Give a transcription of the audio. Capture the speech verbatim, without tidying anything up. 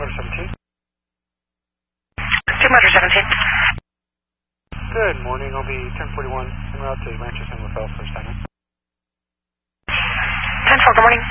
Motor seventeen. Two Motor seventeen. Good morning. I'll be ten forty-one en route to Rancho San Rafael for assignment. ten four, good morning.